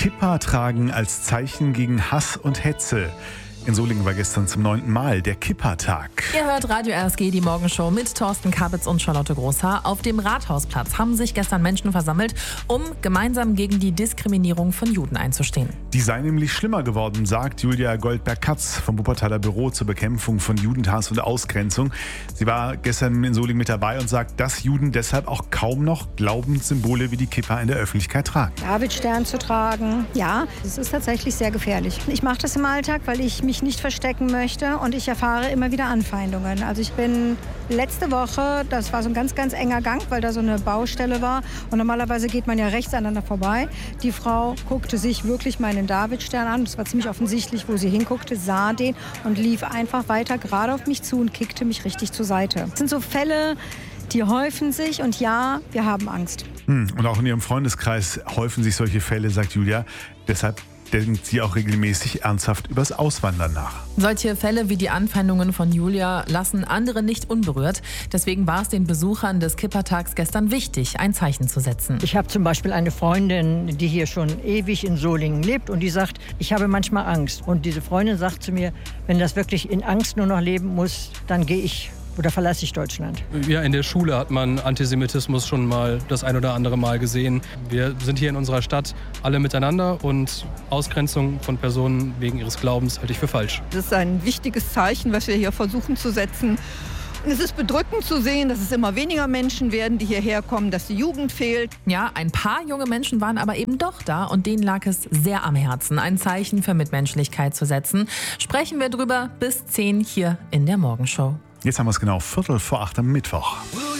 Kippa tragen als Zeichen gegen Hass und Hetze. In Solingen war gestern zum 9. Mal der Kippa-Tag. Ihr hört Radio RSG, die Morgenshow mit Thorsten Kabitz und Charlotte Großhaar. Auf dem Rathausplatz haben sich gestern Menschen versammelt, um gemeinsam gegen die Diskriminierung von Juden einzustehen. Die sei nämlich schlimmer geworden, sagt Julia Goldberg-Katz vom Wuppertaler Büro zur Bekämpfung von Judenhass und Ausgrenzung. Sie war gestern in Solingen mit dabei und sagt, dass Juden deshalb auch kaum noch Glaubenssymbole wie die Kippa in der Öffentlichkeit tragen. Davidstern zu tragen, ja, das ist tatsächlich sehr gefährlich. Ich mache das im Alltag, weil ich mich nicht verstecken möchte und ich erfahre immer wieder Anfeindungen. Also ich bin letzte Woche, das war so ein ganz, ganz enger Gang, weil da so eine Baustelle war und normalerweise geht man ja rechts aneinander vorbei. Die Frau guckte sich wirklich meinen Davidstern an, das war ziemlich offensichtlich, wo sie hinguckte, sah den und lief einfach weiter gerade auf mich zu und kickte mich richtig zur Seite. Das sind so Fälle, die häufen sich und ja, wir haben Angst. Und auch in ihrem Freundeskreis häufen sich solche Fälle, sagt Julia. Deshalb denkt sie auch regelmäßig ernsthaft übers Auswandern nach. Solche Fälle wie die Anfeindungen von Julia lassen andere nicht unberührt. Deswegen war es den Besuchern des Kippa-Tags gestern wichtig, ein Zeichen zu setzen. Ich habe zum Beispiel eine Freundin, die hier schon ewig in Solingen lebt und die sagt, ich habe manchmal Angst. Und diese Freundin sagt zu mir, wenn das wirklich in Angst nur noch leben muss, dann gehe ich oder verlasse ich Deutschland. Ja, in der Schule hat man Antisemitismus schon mal das ein oder andere Mal gesehen. Wir sind hier in unserer Stadt alle miteinander und Ausgrenzung von Personen wegen ihres Glaubens halte ich für falsch. Das ist ein wichtiges Zeichen, was wir hier versuchen zu setzen. Und es ist bedrückend zu sehen, dass es immer weniger Menschen werden, die hierher kommen, dass die Jugend fehlt. Ja, ein paar junge Menschen waren aber eben doch da und denen lag es sehr am Herzen, ein Zeichen für Mitmenschlichkeit zu setzen. Sprechen wir drüber bis 10 hier in der Morgenshow. Jetzt haben wir es genau 7:45 am Mittwoch.